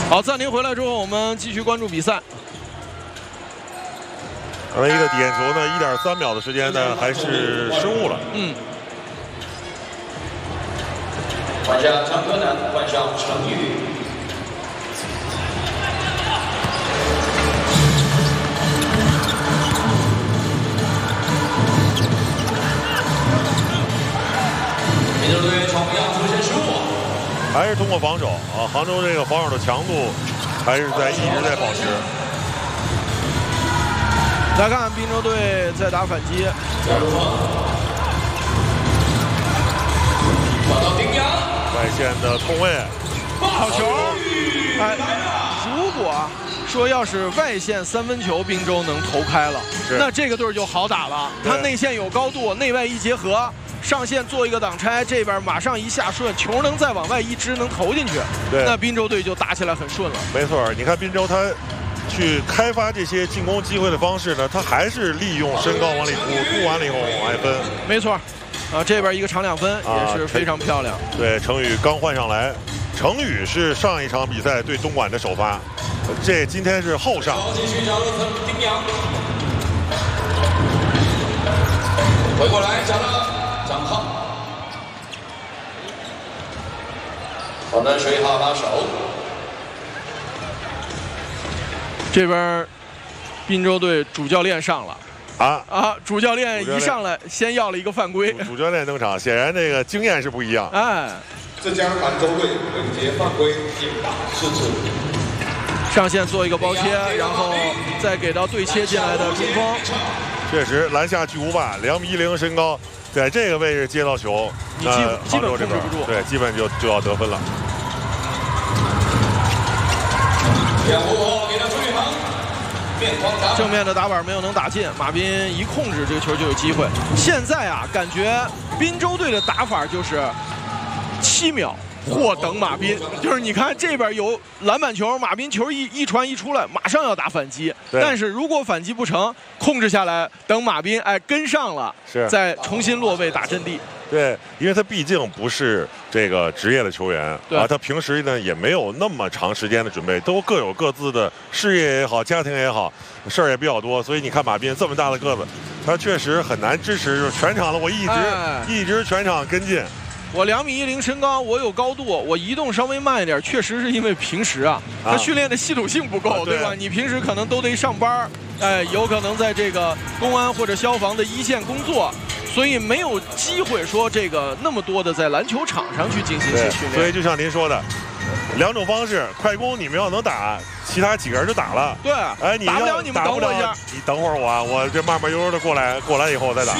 好，暂停回来之后，我们继续关注比赛。 刚才一个点球呢，1.3秒的时间呢，还是失误了。 换下张柯南，换上程宇。滨州队同样出现失误。 还是通过防守啊，杭州这个防守的强度还是一直在保持。 来看滨州队在打反击。 外线的空位， 好球！哎，如果说要是外线3分球，滨州能投开了，那这个队就好打了。他内线有高度，内外一结合，上线做一个挡拆，这边马上一下顺，球能再往外一支，能投进去。那滨州队就打起来很顺了。 没错，你看滨州他去开发这些进攻机会的方式呢，他还是利用身高往里突完了以后往外分。 没错。这边一个长2分也是非常漂亮。 对，程宇刚换上来，程宇是上一场比赛对东莞的首发，这今天是后上。 回过来找到张浩，我们水好拉手。 这边滨州队主教练上了。主教练一上来先要了一个犯规。 主教练登场，显然这个经验是不一样。 哎， 浙江杭州队本节犯规应打4次。 上线做一个包切，然后再给到对切进来的中锋。 确实篮下巨无霸，2.10米身高，在这个位置接到球， 你基本控制不住。 对，基本就要得分了。 正面的打板没有能打进，马斌一控制这个球就有机会。现在啊，感觉滨州队的打法就是7秒或等马斌，就是你看这边有篮板球，马斌球一传一出来，马上要打反击。但是如果反击不成，控制下来，等马斌跟上了，再重新落位打阵地。 对，因为他毕竟不是这个职业的球员他平时呢也没有那么长时间的准备，都各有各自的事业也好，家庭也好，事儿也比较多，所以你看马斌这么大的个子，他确实很难支持，就是全场的我一直全场跟进。 我2.10米身高，我有高度，我移动稍微慢一点，确实是因为平时他训练的系统性不够，对吧？你平时可能都得上班，有可能在这个公安或者消防的一线工作。所以没有机会说这个那么多的在篮球场上去进行一些训练。 所以就像您说的，2种方式，快攻你们要能打，其他几个人就打了。 对， 你打不了你们等我一下， 你等会儿我这慢慢悠悠的过来以后再打。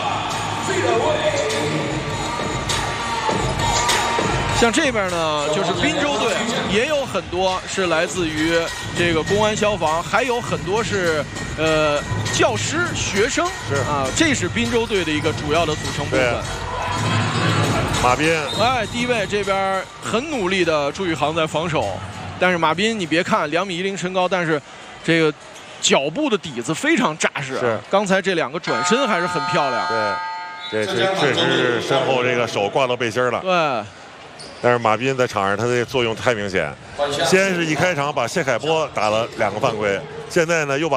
像这边呢，就是滨州队也有很多是来自于这个公安消防，还有很多是教师学生，这是滨州队的一个主要的组成部分。 马斌， 低位这边很努力的朱宇航在防守，但是马斌你别看2.10米身高，但是这个脚步的底子非常扎实。刚才这2个转身还是很漂亮。 对，这确实是身后这个手挂到背心了。 对。 但是马斌在场上他的作用太明显，先是一开场把谢凯波打了2个犯规，现在呢又把